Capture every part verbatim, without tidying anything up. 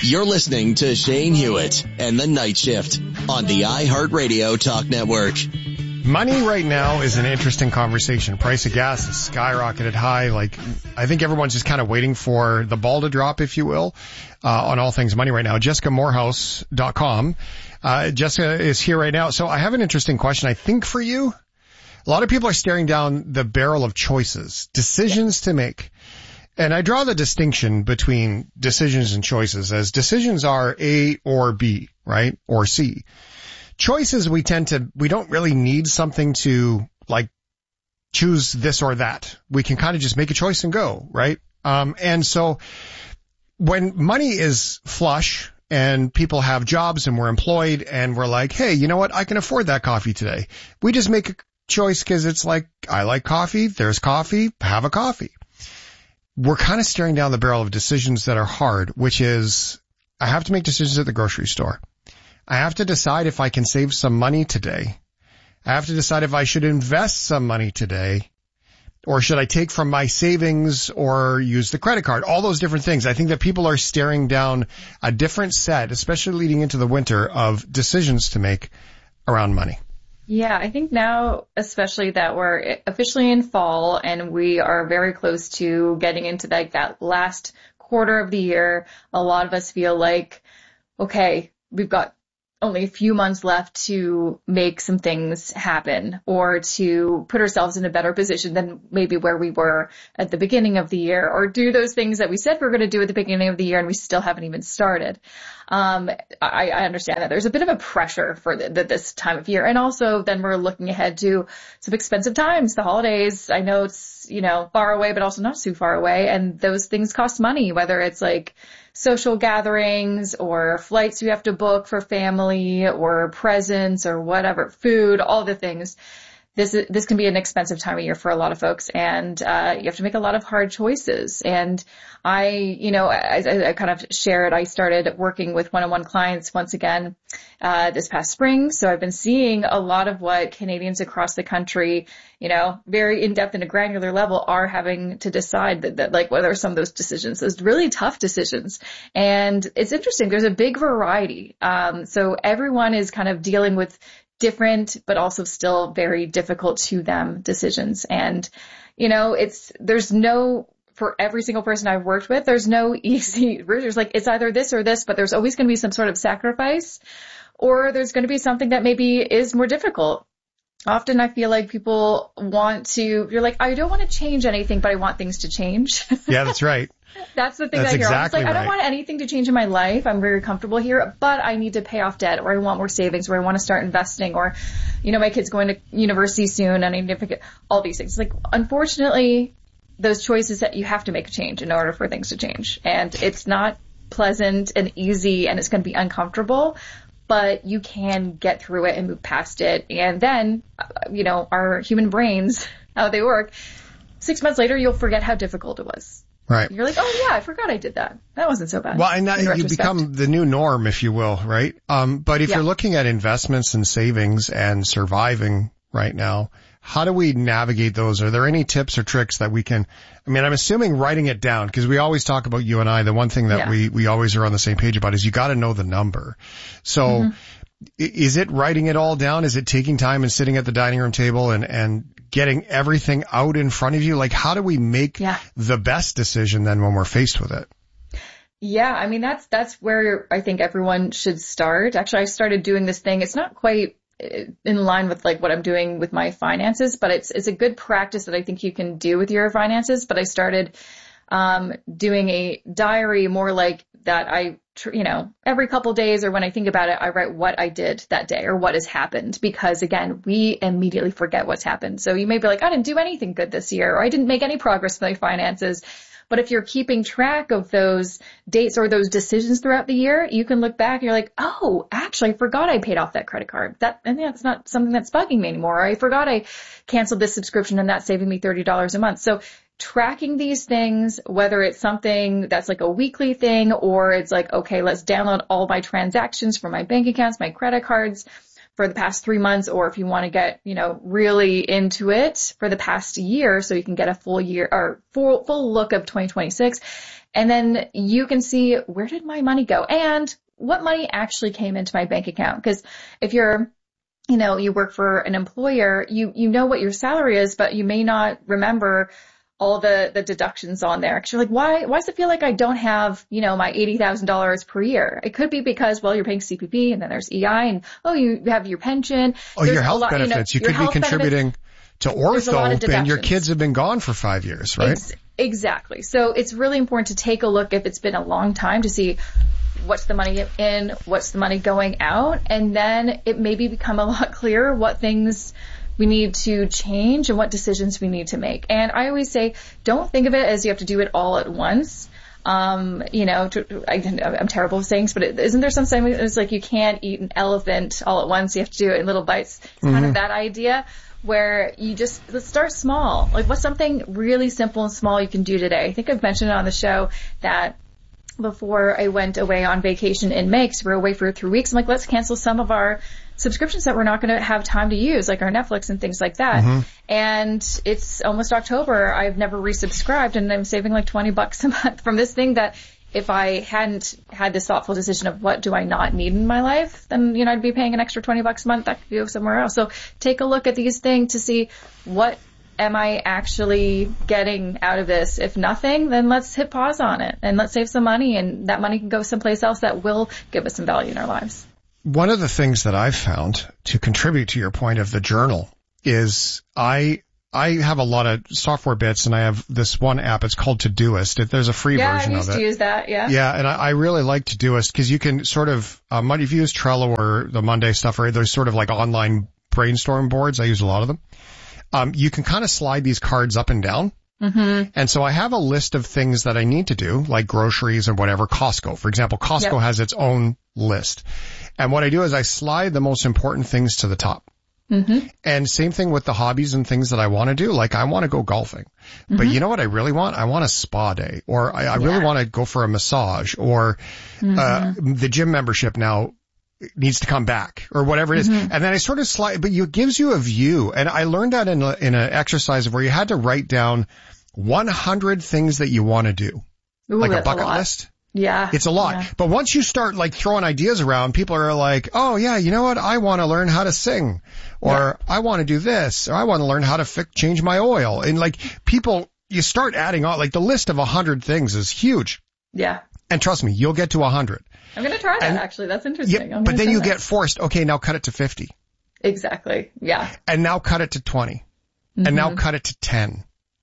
You're listening to Shane Hewitt and The Night Shift on the iHeartRadio Talk Network. Money right now is an interesting conversation. Price of gas has skyrocketed high. Like, I think everyone's just kind of waiting for the ball to drop, if you will, uh, on all things money right now. Jessica Moorhouse dot com. Uh, Jessica is here right now. So I have an interesting question, I think, for you. A lot of people are staring down the barrel of choices, decisions to make. And I draw the distinction between decisions and choices as decisions are A or B, right? Or C. Choices, we tend to, we don't really need something to like choose this or that. We can kind of just make a choice and go, right? Um, and so when money is flush and people have jobs and we're employed and we're like, hey, you know what? I can afford that coffee today. We just make a choice because it's like, I like coffee. There's coffee. Have a coffee. We're kind of staring down the barrel of decisions that are hard, which is I have to make decisions at the grocery store. I have to decide if I can save some money today. I have to decide if I should invest some money today, or should I take from my savings or use the credit card? All those different things. I think that people are staring down a different set, especially leading into the winter, of decisions to make around money. Yeah, I think now, especially that we're officially in fall and we are very close to getting into like that last quarter of the year, a lot of us feel like, okay, we've got only a few months left to make some things happen or to put ourselves in a better position than maybe where we were at the beginning of the year, or do those things that we said we we're going to do at the beginning of the year and we still haven't even started. Um, I, I understand that there's a bit of a pressure for the, the, this time of year. And also then we're looking ahead to some expensive times, the holidays. I know it's, you know, far away, but also not too far away. And those things cost money, whether it's like social gatherings or flights you have to book for family or presents or whatever, food, all the things. This is, this can be an expensive time of year for a lot of folks, and uh you have to make a lot of hard choices. And I, you know, I, I kind of shared, I started working with one-on-one clients once again uh this past spring. So I've been seeing a lot of what Canadians across the country, you know, very in-depth and a granular level are having to decide that, that like whether some of those decisions, those really tough decisions. And it's interesting. There's a big variety. Um, so everyone is kind of dealing with different, but also still very difficult to them decisions. And, you know, it's, there's no, for every single person I've worked with, there's no easy, there's like, it's either this or this, but there's always going to be some sort of sacrifice, or there's going to be something that maybe is more difficult. Often I feel like people want to, you're like, I don't want to change anything, but I want things to change. Yeah, that's right. That's the thing That's that I hear. exactly It's like, right. I don't want anything to change in my life. I'm very comfortable here, but I need to pay off debt, or I want more savings, or I want to start investing, or, you know, my kid's going to university soon and I need to pick all these things. Like, unfortunately, those choices that you have to make a change in order for things to change. And it's not pleasant and easy, and it's going to be uncomfortable, but you can get through it and move past it. And then, you know, our human brains, how they work, six months later, you'll forget how difficult it was. Right. You're like, oh yeah, I forgot I did that. That wasn't so bad. Well, and that, in you retrospect. become the new norm, if you will, right? Um, but if Yeah. you're looking at investments and savings and surviving right now, how do we navigate those? Are there any tips or tricks that we can, I mean, I'm assuming writing it down, because we always talk about, you and I, the one thing that Yeah. we, we always are on the same page about is you got to know the number. So Mm-hmm. i- is it writing it all down? Is it taking time and sitting at the dining room table and, and getting everything out in front of you? Like, how do we make Yeah. the best decision then when we're faced with it? Yeah, I mean, that's, that's where I think everyone should start. Actually, I started doing this thing. It's not quite in line with like what I'm doing with my finances, but it's, it's a good practice that I think you can do with your finances. But I started, um, doing a diary more like that. I, tr- you know, every couple days, or when I think about it, I write what I did that day or what has happened, because again, we immediately forget what's happened. So you may be like, I didn't do anything good this year, or I didn't make any progress with my finances. But if you're keeping track of those dates or those decisions throughout the year, you can look back and you're like, oh, actually, I forgot I paid off that credit card. That, and that's not something that's bugging me anymore. Or I forgot I canceled this subscription and that's saving me thirty dollars a month. So tracking these things, whether it's something that's like a weekly thing, or it's like, okay, let's download all my transactions from my bank accounts, my credit cards, for the past three months, or if you want to get, you know, really into it for the past year, so you can get a full year or full, full look of twenty twenty-six. And then you can see, where did my money go? And what money actually came into my bank account? Because if you're, you know, you work for an employer, you, you know what your salary is, but you may not remember all the, the deductions on there. Cause you're like, why, why does it feel like I don't have, you know, my eighty thousand dollars per year? It could be because, well, you're paying C P P and then there's E I and, oh, you have your pension. Oh, There's your health lot, benefits. You, know, you could be contributing benefits. to ortho and your kids have been gone for five years, right? Ex- exactly. So it's really important to take a look if it's been a long time to see what's the money in, what's the money going out. And then it maybe become a lot clearer what things we need to change and what decisions we need to make. And I always say, don't think of it as you have to do it all at once. Um, you know, to, I, I'm terrible with sayings, but it, isn't there some saying it's like you can't eat an elephant all at once. You have to do it in little bites. It's mm-hmm. kind of that idea where you just, let's start small. Like what's something really simple and small you can do today? I think I've mentioned it on the show that before I went away on vacation in May, because we were away for three weeks, I'm like, let's cancel some of our subscriptions that we're not going to have time to use, like our Netflix and things like that. Mm-hmm. And it's almost October. I've never resubscribed, and I'm saving like twenty bucks a month from this thing that if I hadn't had this thoughtful decision of what do I not need in my life, then, you know, I'd be paying an extra twenty bucks a month that could go somewhere else. So take a look at these things to see what am I actually getting out of this? If nothing, then let's hit pause on it and let's save some money, and that money can go someplace else that will give us some value in our lives. One of the things that I've found to contribute to your point of the journal is I I have a lot of software bits, and I have this one app. It's called Todoist. It, there's a free yeah, version of it. Yeah, I used to use that, yeah. Yeah, and I, I really like Todoist because you can sort of, um, if you use Trello or the Monday stuff, or there's sort of like online brainstorm boards. I use a lot of them. Um, you can kind of slide these cards up and down. Mm-hmm. And so I have a list of things that I need to do, like groceries or whatever. Costco, for example, Costco yep. has its own list. And what I do is I slide the most important things to the top. Mm-hmm. And same thing with the hobbies and things that I want to do. Like I want to go golfing, mm-hmm. but you know what I really want? I want a spa day, or I, I yeah. really want to go for a massage, or mm-hmm. uh, the gym membership now needs to come back, or whatever it is. Mm-hmm. And then I sort of slide, but it gives you a view. And I learned that in a, in an exercise where you had to write down one hundred things that you want to do, Ooh, like a bucket a list. Yeah. It's a lot. Yeah. But once you start like throwing ideas around, people are like, oh yeah, you know what? I want to learn how to sing, or yeah. I want to do this, or I want to learn how to fi- change my oil. And like people, you start adding on, like the list of a hundred things is huge. Yeah. And trust me, you'll get to a hundred. I'm going to try that and, actually. That's interesting. Yeah, but then you that. get forced. Okay, now cut it to fifty. Exactly. Yeah. And now cut it to twenty. Mm-hmm. And now cut it to ten.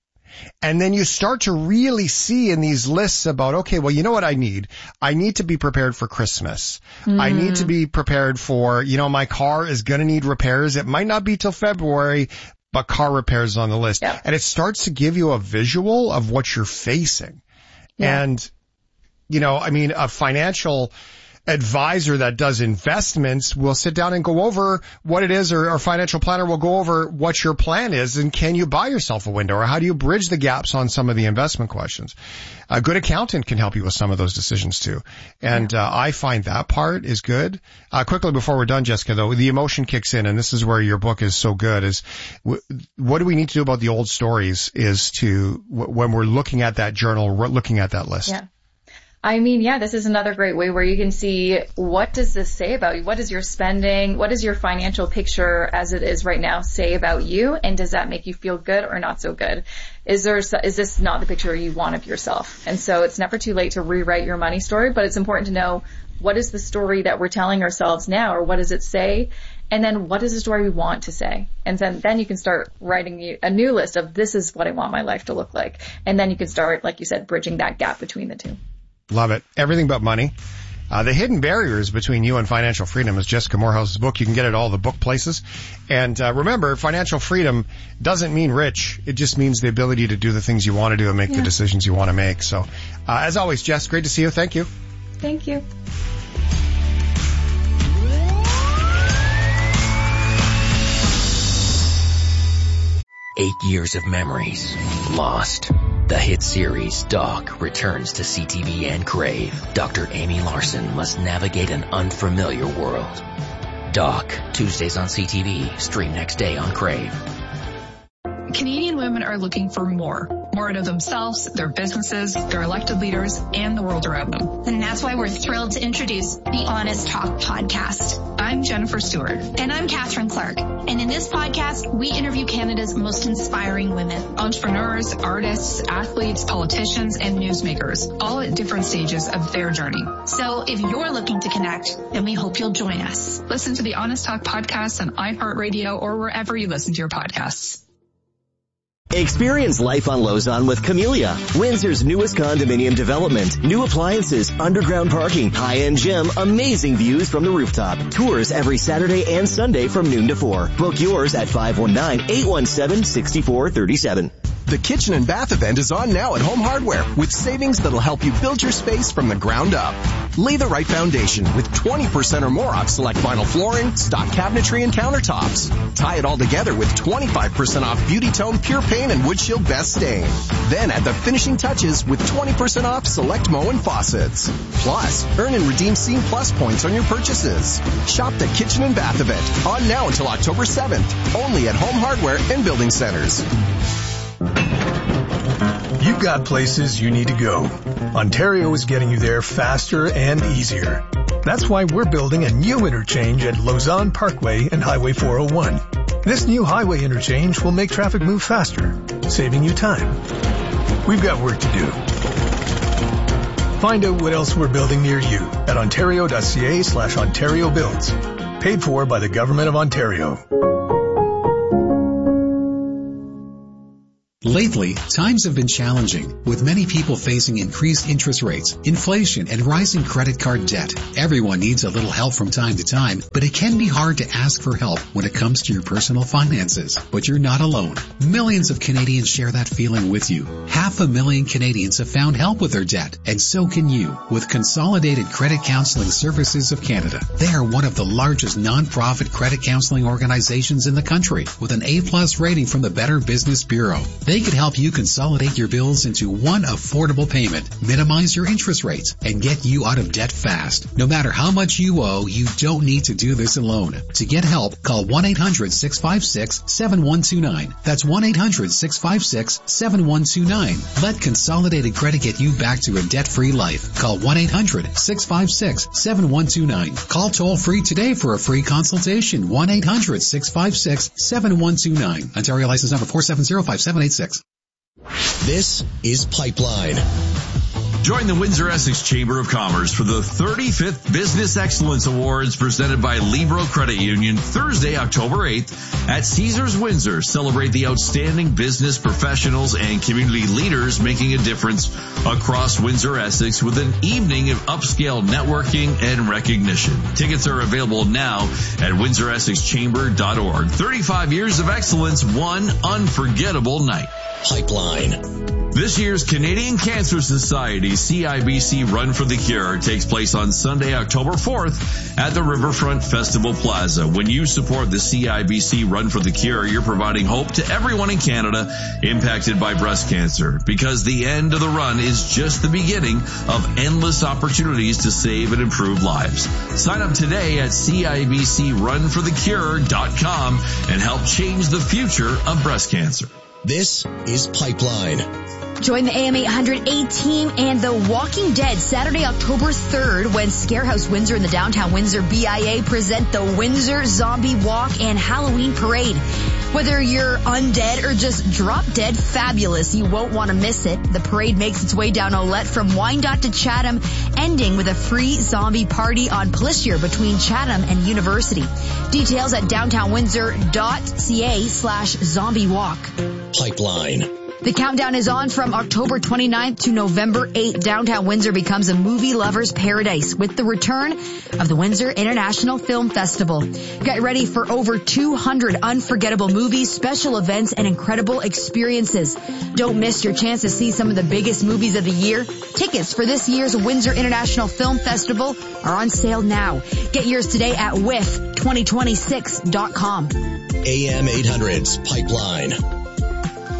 And then you start to really see in these lists about, okay, well, you know what I need? I need to be prepared for Christmas. Mm. I need to be prepared for, you know, my car is going to need repairs. It might not be till February, but car repairs is on the list. Yeah. And it starts to give you a visual of what you're facing. Yeah. And, you know, I mean, a financial advisor that does investments will sit down and go over what it is, or a financial planner will go over what your plan is, and can you buy yourself a window, or how do you bridge the gaps on some of the investment questions. A good accountant can help you with some of those decisions too. And uh, I find that part is good. Uh, quickly before we're done, Jessica, though, the emotion kicks in, and this is where your book is so good, is w- what do we need to do about the old stories is to, w- when we're looking at that journal, we're looking at that list. Yeah. I mean, yeah, this is another great way where you can see, what does this say about you? What is your spending? What does your financial picture as it is right now say about you? And does that make you feel good or not so good? Is there, is this not the picture you want of yourself? And so it's never too late to rewrite your money story, but it's important to know, what is the story that we're telling ourselves now, or what does it say? And then what is the story we want to say? And then, then you can start writing a new list of, this is what I want my life to look like. And then you can start, like you said, bridging that gap between the two. Love it. Everything But Money. Uh, the Hidden Barriers Between You and Financial Freedom is Jessica Morehouse's book. You can get it at all the book places. And uh, remember, financial freedom doesn't mean rich. It just means the ability to do the things you want to do and make yeah. the decisions you want to make. So, uh, as always, Jess, great to see you. Thank you. Thank you. Eight years of memories lost. The hit series Doc returns to C T V and Crave. Doctor Amy Larson must navigate an unfamiliar world. Doc, Tuesdays on C T V, stream next day on Crave. Canadian women are looking for more. More out of themselves, their businesses, their elected leaders, and the world around them. And that's why we're thrilled to introduce the Honest Talk podcast. I'm Jennifer Stewart. And I'm Catherine Clark. And in this podcast, we interview Canada's most inspiring women. Entrepreneurs, artists, athletes, politicians, and newsmakers, all at different stages of their journey. So if you're looking to connect, then we hope you'll join us. Listen to the Honest Talk podcast on iHeartRadio or wherever you listen to your podcasts. Experience life on Lausanne with Camellia, Windsor's newest condominium development. New appliances, underground parking, high-end gym, amazing views from the rooftop. Tours every Saturday and Sunday from noon to four. Book yours at five one nine, eight one seven, six four three seven. The Kitchen and Bath event is on now at Home Hardware with savings that'll help you build your space from the ground up. Lay the right foundation with twenty percent or more off select vinyl flooring, stock cabinetry, and countertops. Tie it all together with twenty-five percent off Beauty Tone Pure Paint and Wood Shield Best Stain. Then add the finishing touches with twenty percent off select Moen faucets. Plus, earn and redeem Scene Plus points on your purchases. Shop the Kitchen and Bath event on now until October seventh, only at Home Hardware and Building Centers. You've got places you need to go. Ontario is getting you there faster and easier. That's why we're building a new interchange at Lausanne Parkway and Highway four oh one. This new highway interchange will make traffic move faster, saving you time. We've got work to do. Find out what else we're building near you at ontario.ca slash Ontario Builds. Paid for by the Government of Ontario. Lately, times have been challenging, with many people facing increased interest rates, inflation, and rising credit card debt. Everyone needs a little help from time to time, but it can be hard to ask for help when it comes to your personal finances. But you're not alone. Millions of Canadians share that feeling with you. Half a million Canadians have found help with their debt, and so can you, with Consolidated Credit Counseling Services of Canada. They are one of the largest non-profit credit counseling organizations in the country, with an A plus rating from the Better Business Bureau. They could help you consolidate your bills into one affordable payment, minimize your interest rates, and get you out of debt fast. No matter how much you owe, you don't need to do this alone. To get help, call one eight hundred, six five six, seven one two nine. That's one eight hundred, six five six, seven one two nine. Let Consolidated Credit get you back to a debt-free life. Call one eight hundred, six five six, seven one two nine. Call toll-free today for a free consultation. one eight hundred, six five six, seven one two nine. Ontario license number four seven zero, five seven eight six. This is Pipeline. Join the Windsor-Essex Chamber of Commerce for the thirty-fifth Business Excellence Awards presented by Libro Credit Union Thursday, October eighth at Caesars Windsor. Celebrate the outstanding business professionals and community leaders making a difference across Windsor-Essex with an evening of upscale networking and recognition. Tickets are available now at windsor essex chamber dot org. thirty-five years of excellence, one unforgettable night. Pipeline. This year's Canadian Cancer Society C I B C Run for the Cure takes place on Sunday, October fourth at the Riverfront Festival Plaza. When you support the C I B C Run for the Cure, you're providing hope to everyone in Canada impacted by breast cancer, because the end of the run is just the beginning of endless opportunities to save and improve lives. Sign up today at C I B C run for the cure dot com and help change the future of breast cancer. This is Pipeline. Join the A M eight hundred A team and The Walking Dead Saturday, October third, when Scarehouse Windsor and the Downtown Windsor B I A present the Windsor Zombie Walk and Halloween Parade. Whether you're undead or just drop dead fabulous, you won't want to miss it. The parade makes its way down Olette from Wyandotte to Chatham, ending with a free zombie party on Plissier between Chatham and University. Details at downtown windsor dot c a slash zombie walk. Pipeline. The countdown is on from October twenty-ninth to November eighth. Downtown Windsor becomes a movie lover's paradise with the return of the Windsor International Film Festival. Get ready for over two hundred unforgettable movies, special events, and incredible experiences. Don't miss your chance to see some of the biggest movies of the year. Tickets for this year's Windsor International Film Festival are on sale now. Get yours today at W I F twenty twenty-six dot com. A M eight hundred's Pipeline.